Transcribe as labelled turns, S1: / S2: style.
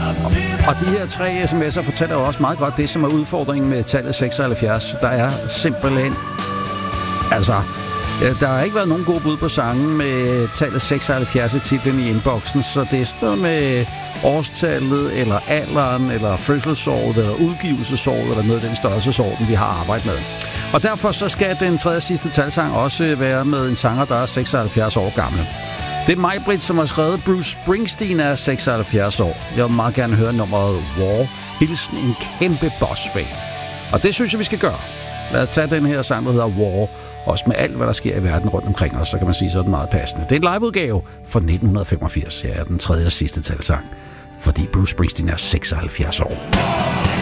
S1: Og de her 3 sms'er fortæller jo også meget godt det, som er udfordringen med tallet 76. Der er simpelthen... Altså, der har ikke været nogen gode bud på sangen med tallet 76 i titlen i inboxen, så det er sådan noget med årstallet, eller alderen, eller fødselsåret, eller udgivelsesåret, eller noget af den størrelsesorden, vi har arbejdet med. Og derfor så skal den tredje sidste talsang også være med en sanger, der er 76 år gammel. Det er Maj-Brit, som har skrevet. Bruce Springsteen er 76 år. Jeg vil meget gerne høre nummeret War. Hilsen en kæmpe boss-fan. Og det synes jeg, vi skal gøre. Lad os tage den her sang, der hedder War. Også med alt, hvad der sker i verden rundt omkring os, så kan man sige, så er den meget passende. Det er en liveudgave fra 1985. Ja, den tredje og sidste talsang. Fordi Bruce Springsteen er 76 år.